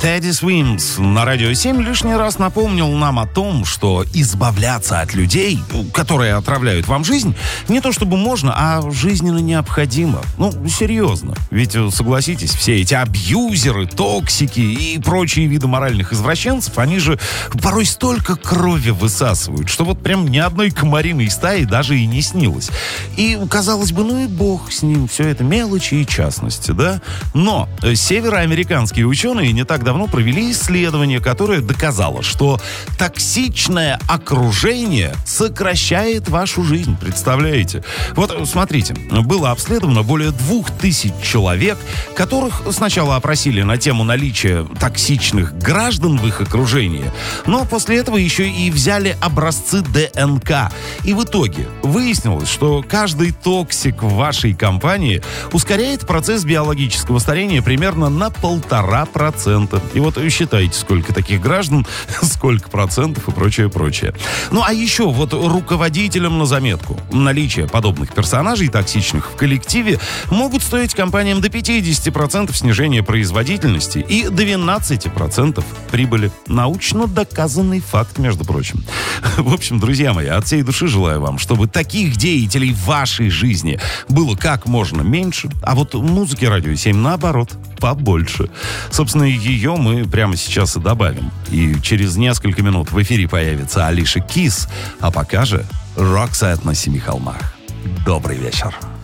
Teddy Swims на Радио 7 лишний раз напомнил нам о том, что избавляться от людей, которые отравляют вам жизнь, не то чтобы можно, а жизненно необходимо. Ну, серьезно. Ведь, согласитесь, все эти абьюзеры, токсики и прочие виды моральных извращенцев, они же порой столько крови высасывают, что вот прям ни одной комариной стаи даже и не снилось. И, казалось бы, ну и бог с ним, все это мелочи и частности, да? Но североамериканские ученые не так давно провели исследование, которое доказало, что токсичное окружение сокращает вашу жизнь. Представляете? Вот, смотрите, было обследовано более 2000 человек, которых сначала опросили на тему наличия токсичных граждан в их окружении, но после этого еще и взяли образцы ДНК. И в итоге выяснилось, что каждый токсик в вашей компании ускоряет процесс биологического старения примерно на 1,5%. И вот считайте, сколько таких граждан, сколько процентов и прочее. Ну, а еще вот руководителям на заметку. Наличие подобных персонажей токсичных в коллективе могут стоить компаниям до 50% снижения производительности и до 12% прибыли. Научно доказанный факт, между прочим. В общем, друзья мои, от всей души желаю вам, чтобы таких деятелей в вашей жизни было как можно меньше, а вот музыки Радио 7, наоборот, побольше. Собственно, ее мы прямо сейчас и добавим. И через несколько минут в эфире появится Алиша Кис, а пока же Roxette на Семи холмах. Добрый вечер.